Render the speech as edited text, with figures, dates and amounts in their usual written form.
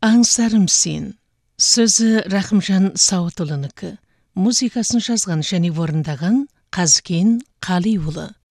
Аңсарым сен. Сөзі Рахымжан Сауытұлынікі. Музыкасын жазған және орындаған Қазкен Қалиұлы.